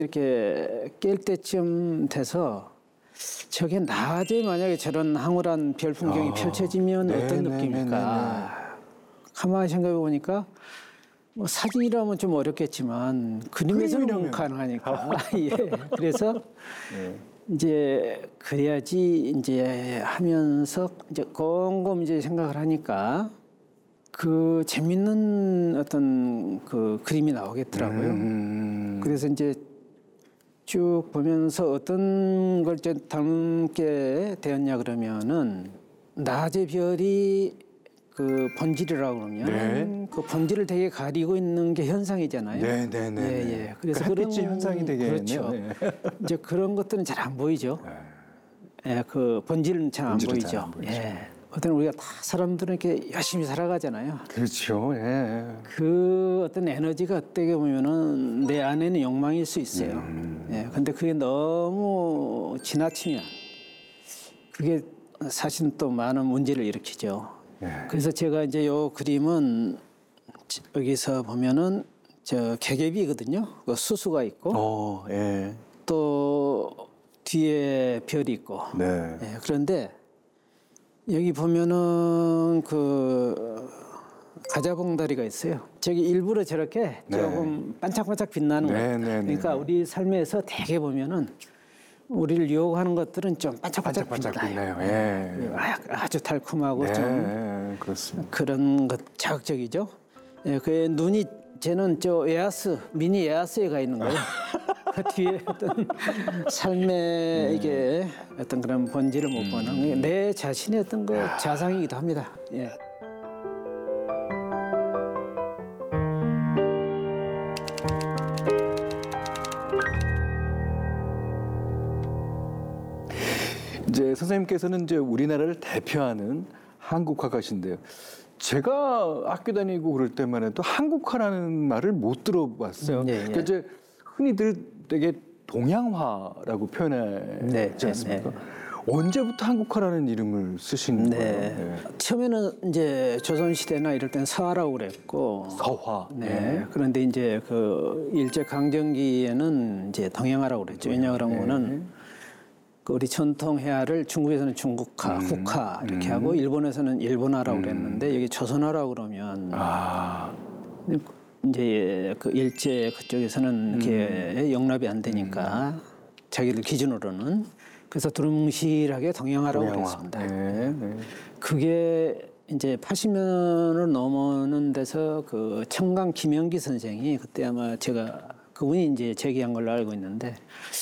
이렇게 깰 때쯤 돼서 저게 낮에 만약에 저런 황홀한 별 풍경이 펼쳐지면 어떤 느낌일까? 가만히 생각해 보니까 뭐 사진이라면 좀 어렵겠지만 그림에서는 가능하니까. 예. 그래서 이제 그래야지 이제 하면서 이제 곰곰 이제 생각을 하니까 그 재밌는 어떤 그 그림이 나오겠더라고요. 그래서 이제 쭉 보면서 어떤 걸 좀 담게 되었냐 그러면은 낮의 별이 그 번질이라고 그러면 그 번질을 되게 가리고 있는 게 현상이잖아요. 네네네. 예. 그래서 그 햇빛이 현상이 되겠네요. 그렇죠. 이제 그런 것들은 잘 안 보이죠. 예, 그 본질은 잘 안 보이죠. 예. 어떤 우리가 다 사람들은 이렇게 열심히 살아가잖아요. 그렇죠. 예. 그 어떤 에너지가 어떻게 보면은 내 안에는 욕망일 수 있어요. 예. 근데 그게 너무 지나치면 그게 사실 또 많은 문제를 일으키죠. 그래서 제가 이제 요 그림은 여기서 보면은 저 개개비거든요. 그 수수가 있고 또 뒤에 별이 있고. 예, 그런데 여기 보면은 그 가자봉다리가 있어요. 저기 일부러 저렇게 조금 반짝반짝 빛나는 거예요. 그러니까 우리 삶에서 대개 보면은 우리를 유혹하는 것들은 좀 반짝반짝 빛나요. 예. 아주 달콤하고 좀 그렇습니다. 그런 것 자극적이죠. 예, 그 눈이 쟤는 저 에아스 미니 에아스에 가 있는 거예요. 그 뒤에 어떤 삶의 이게 어떤 그런 본질을 못 보는 내 자신의 어떤 그 자상이기도 합니다. 예. 이제 선생님께서는 이제 우리나라를 대표하는 한국화가신데요. 제가 학교 다니고 그럴 때만 해도 한국화라는 말을 못 들어봤어요. 그러니까 이제 흔히들 되게 동양화라고 표현하지 않습니까? 언제부터 한국화라는 이름을 쓰신 거예요? 처음에는 이제 조선시대나 이럴 땐 서화라고 그랬고. 서화. 그런데 이제 그 일제 강점기에는 이제 동양화라고 그랬죠. 왜냐하면 그 우리 전통 해화를 중국에서는 중국화, 국화 이렇게 하고 일본에서는 일본화라고 그랬는데 여기 조선화라고 그러면 이제 그 일제 그쪽에서는 그게 용납이 안 되니까 자기들 기준으로는 그래서 두루뭉실하게 동양화라고 그랬습니다. 그게 이제 80년을 넘어는 데서 그 청강 김영기 선생이 그때 아마 제가 그분이 이제 제기한 걸로 알고 있는데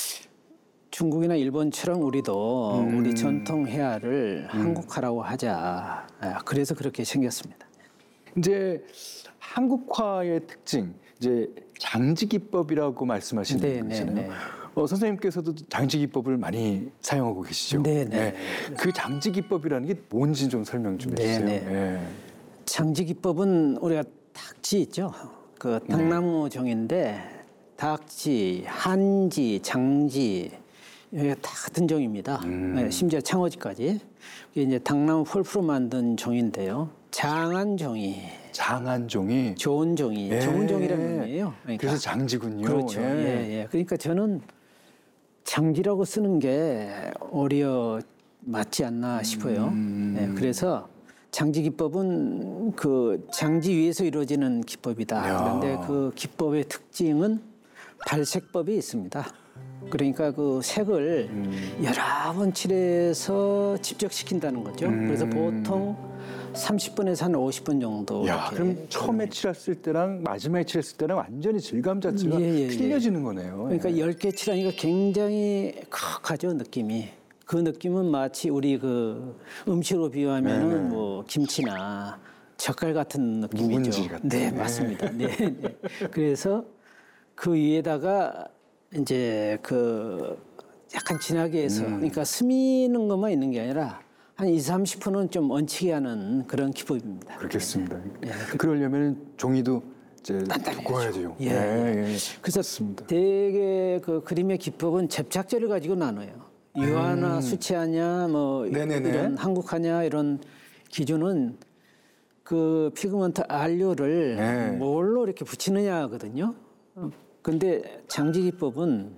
중국이나 일본처럼 우리도 우리 전통 해화를 한국화라고 하자. 그래서 그렇게 생겼습니다. 이제 한국화의 특징, 이제 장지기법이라고 말씀하시는 거잖아요. 선생님께서도 장지기법을 많이 사용하고 계시죠? 그 장지기법이라는 게 뭔지 좀 설명 좀 해주세요. 장지기법은 우리가 닭지 있죠? 그 닭나무 종인데 닭지, 한지, 장지 이게 다 같은 종입니다. 심지어 창호지까지. 이게 이제 닭나무 펄프로 만든 종인데요. 장안종이. 장안종이. 좋은 종이. 좋은 종이라는 의미예요. 그러니까. 그래서 장지군요. 그렇죠. 그러니까 저는 장지라고 쓰는 게 오히려 맞지 않나 싶어요. 그래서 장지 기법은 그 장지 위에서 이루어지는 기법이다. 그런데 그 기법의 특징은 발색법이 있습니다. 그러니까 그 색을 여러 번 칠해서 집적시킨다는 거죠. 그래서 보통 30분에서 한 50분 정도. 그럼 처음에 칠했을 때랑 마지막에 칠했을 때랑 완전히 질감 자체가 틀려지는 거네요. 그러니까 10개 칠하니까 굉장히 컥하죠, 느낌이. 그 느낌은 마치 우리 그 음식으로 비유하면은 뭐 김치나 젓갈 같은 느낌이죠. 묵은지 같은. 네, 맞습니다. 그래서 그 위에다가 이제 그 약간 진하게 해서 그러니까 스미는 것만 있는 게 아니라 한 20-30%는 좀 얹히게 하는 그런 기법입니다. 그렇겠습니다. 그러려면 종이도 이제 두꺼워야 돼요. 그래서 대개 그 그림의 기법은 접착제를 가지고 나눠요. 유화나 수채화냐 뭐 이런 한국화냐 이런 기준은 그 피그먼트 안료를 뭘로 이렇게 붙이느냐거든요. 근데 장지기법은